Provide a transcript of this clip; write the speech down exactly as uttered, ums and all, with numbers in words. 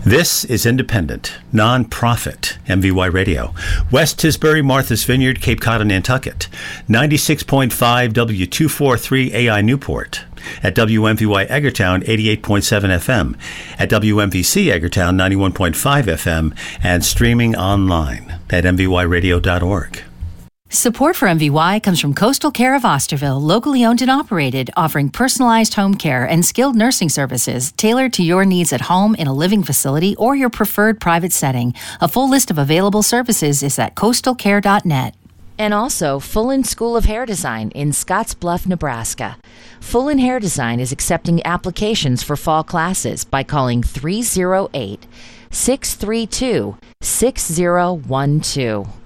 This is independent, non-profit M V Y Radio. West Tisbury, Martha's Vineyard, Cape Cod, and Nantucket. ninety-six point five W two forty-three A I Newport. At W M V Y Eggertown, eighty-eight point seven F M. At W M V C Eggertown, ninety-one point five F M. And streaming online at m v y radio dot org. Support for M V Y comes from Coastal Care of Osterville, locally owned and operated, offering personalized home care and skilled nursing services tailored to your needs at home, in a living facility, or your preferred private setting. A full list of available services is at coastal care dot net. And also Fullen School of Hair Design in Scottsbluff, Nebraska. Fullen Hair Design is accepting applications for fall classes by calling three oh eight, six three two, six oh one two.